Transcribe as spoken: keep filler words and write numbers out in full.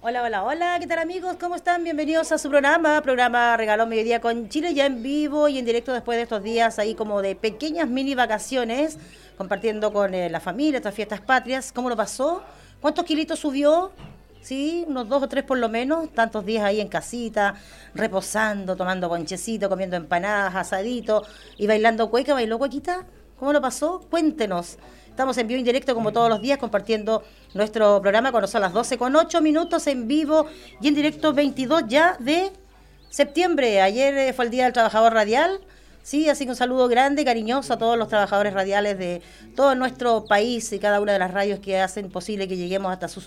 Hola, hola, hola, ¿qué tal amigos? ¿Cómo están? Bienvenidos a su programa, programa Regalón Mediodía con Chile, ya en vivo y en directo después de estos días ahí como de pequeñas mini vacaciones, compartiendo con eh, la familia, estas fiestas patrias. ¿Cómo lo pasó? ¿Cuántos kilitos subió? Sí, unos dos o tres por lo menos, tantos días ahí en casita, reposando, tomando conchecito, comiendo empanadas, asadito y bailando cueca. ¿Bailó cuequita? ¿Cómo lo pasó? Cuéntenos. Estamos en vivo en directo como todos los días compartiendo nuestro programa cuando son las doce con ocho minutos en vivo y en directo veintidós ya de septiembre. Ayer eh, fue el Día del Trabajador Radial. Sí, así que un saludo grande, cariñoso a todos los trabajadores radiales de todo nuestro país y cada una de las radios que hacen posible que lleguemos hasta sus